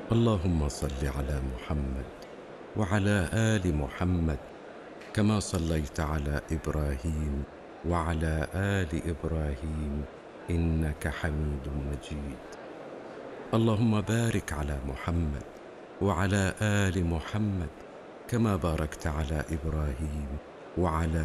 اللهم صل على محمد وعلى آل محمد كما صليت على إبراهيم وعلى آل إبراهيم إنك حميد مجيد. اللهم بارك على محمد وعلى آل محمد كما باركت على إبراهيم وعلى